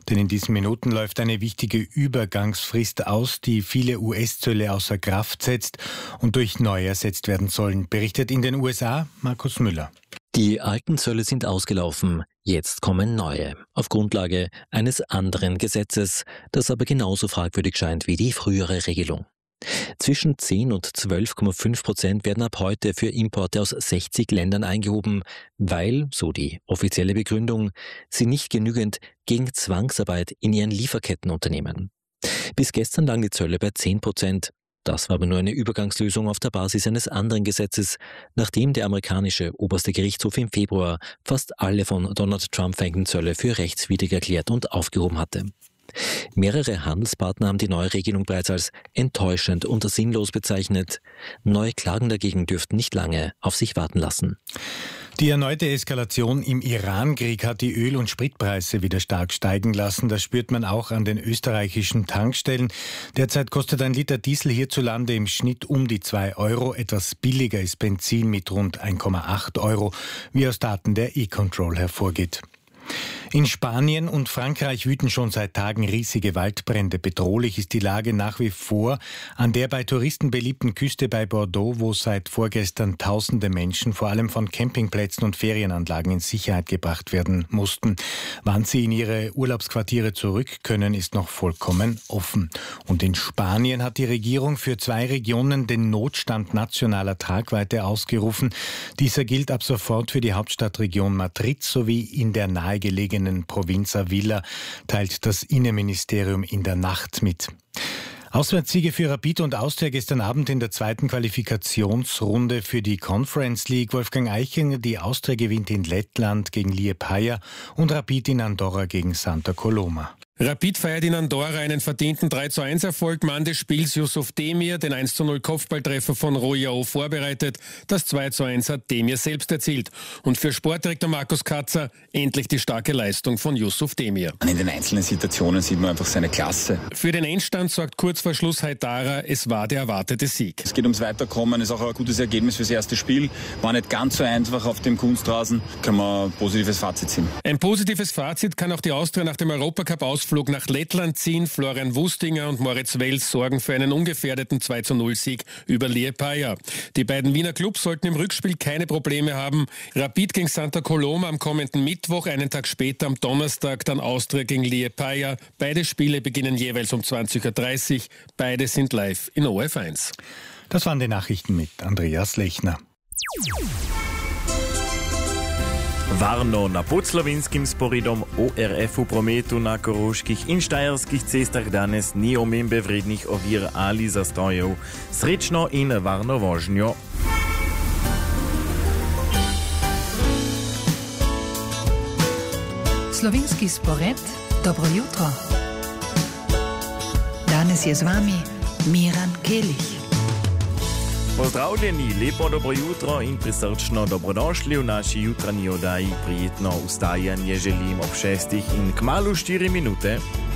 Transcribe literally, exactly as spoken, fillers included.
Denn in diesen Minuten läuft eine wichtige Übergangsfrist aus, die viele U S-Zölle außer Kraft setzt und durch neue ersetzt werden sollen, berichtet in den U S A Markus Müller. Die alten Zölle sind ausgelaufen, jetzt kommen neue, auf Grundlage eines anderen Gesetzes, das aber genauso fragwürdig scheint wie die frühere Regelung. Zwischen zehn und zwölf Komma fünf Prozent werden ab heute für Importe aus sechzig Ländern eingehoben, weil, so die offizielle Begründung, sie nicht genügend gegen Zwangsarbeit in ihren Lieferketten unternehmen. Bis gestern lagen die Zölle bei zehn Prozent. Das war aber nur eine Übergangslösung auf der Basis eines anderen Gesetzes, nachdem der amerikanische oberste Gerichtshof im Februar fast alle von Donald Trump verhängten Zölle für rechtswidrig erklärt und aufgehoben hatte. Mehrere Handelspartner haben die neue Regelung bereits als enttäuschend und sinnlos bezeichnet. Neue Klagen dagegen dürften nicht lange auf sich warten lassen. Die erneute Eskalation im Iran-Krieg hat die Öl- und Spritpreise wieder stark steigen lassen. Das spürt man auch an den österreichischen Tankstellen. Derzeit kostet ein Liter Diesel hierzulande im Schnitt um die zwei Euro. Etwas billiger ist Benzin mit rund eins Komma acht Euro, wie aus Daten der E-Control hervorgeht. In Spanien und Frankreich wüten schon seit Tagen riesige Waldbrände. Bedrohlich ist die Lage nach wie vor an der bei Touristen beliebten Küste bei Bordeaux, wo seit vorgestern tausende Menschen vor allem von Campingplätzen und Ferienanlagen in Sicherheit gebracht werden mussten. Wann sie in ihre Urlaubsquartiere zurück können, ist noch vollkommen offen. Und in Spanien hat die Regierung für zwei Regionen den Notstand nationaler Tragweite ausgerufen. Dieser gilt ab sofort für die Hauptstadtregion Madrid sowie in der nahegelegenen Provinz Sevilla, teilt das Innenministerium in der Nacht mit. Auswärtssiege für Rapid und Austria gestern Abend in der zweiten Qualifikationsrunde für die Conference League. Wolfgang Eichinger, die Austria gewinnt in Lettland gegen Liepaja und Rapid in Andorra gegen Santa Coloma. Rapid feiert in Andorra einen verdienten drei zu eins Erfolg. Mann des Spiels Yusuf Demir, den eins zu null Kopfballtreffer von Royao vorbereitet. Das zwei zu eins hat Demir selbst erzielt. Und für Sportdirektor Markus Katzer endlich die starke Leistung von Yusuf Demir. In den einzelnen Situationen sieht man einfach seine Klasse. Für den Endstand sorgt kurz vor Schluss Haidara, es war der erwartete Sieg. Es geht ums Weiterkommen, ist auch ein gutes Ergebnis fürs erste Spiel. War nicht ganz so einfach auf dem Kunstrasen, kann man ein positives Fazit ziehen. Ein positives Fazit kann auch die Austria nach dem Europacup aus Flug nach Lettland ziehen. Florian Wustinger und Moritz Wels sorgen für einen ungefährdeten zwei zu null Sieg über Liepaja. Die beiden Wiener Clubs sollten im Rückspiel keine Probleme haben. Rapid gegen Santa Coloma am kommenden Mittwoch, einen Tag später am Donnerstag dann Austria gegen Liepaja. Beide Spiele beginnen jeweils um zwanzig Uhr dreißig. Beide sind live in O F eins. Das waren die Nachrichten mit Andreas Lechner. Varno na Podslovinskim sporidom O R F u prometu na koroških in štajerskih cestah danes ni omembe vrednih ovir ali zastojev. Srečno in varno vožnjo. Slovenski spored, dobro jutro. Danes je z vami Miran Kelić. Pozdravljeni, lepo dobro jutro in prisrčno dobrodošli v naši jutranji oddaji. Prijetno ustajanje želim ob šestih in kmalu štiri minute.